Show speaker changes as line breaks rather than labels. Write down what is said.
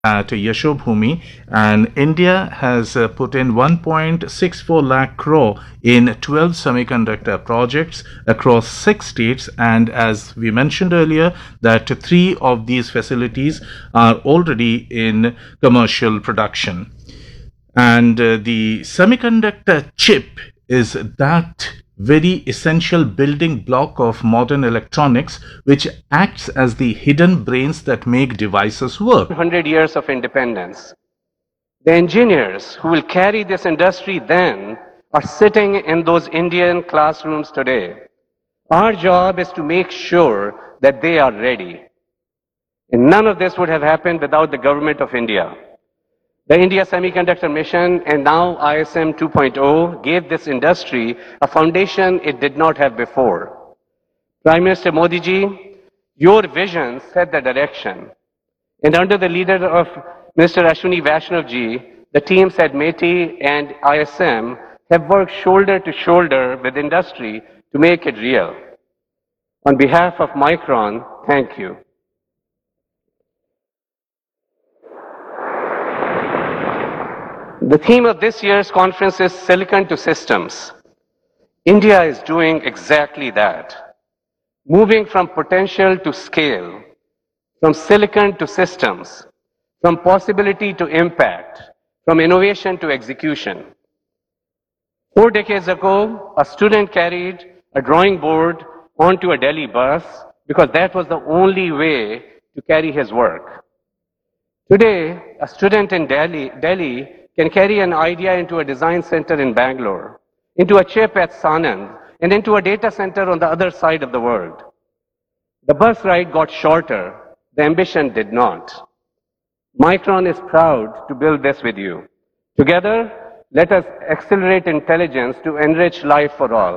at Yashobhoomi, and India has put in 1.64 lakh crore in 12 semiconductor projects across 6 states. And as we mentioned earlier, that 3 of these facilities are already in commercial production. And the semiconductor chip is that very essential building block of modern electronics, which acts as the hidden brains that make devices work.
100 years of independence. The engineers who will carry this industry then are sitting in those Indian classrooms today. Our job is to make sure that they are ready. And none of this would have happened without the government of India. The India Semiconductor Mission and now ISM 2.0 gave this industry a foundation it did not have before. Prime Minister Modi ji, your vision set the direction. And under the leader of Mr. Ashwini Vaishnav ji, the teams at METI and ISM have worked shoulder to shoulder with industry to make it real. On behalf of Micron, thank you. The theme of this year's conference is Silicon to Systems. India is doing exactly that, moving from potential to scale, from silicon to systems, from possibility to impact, from innovation to execution. 4 decades ago, a student carried a drawing board onto a Delhi bus because that was the only way to carry his work. Today, a student in Delhi can carry an idea into a design center in Bangalore, into a chip at Sanand, and into a data center on the other side of the world. The bus ride got shorter, the ambition did not. Micron is proud to build this with you. Together, let us accelerate intelligence to enrich life for all.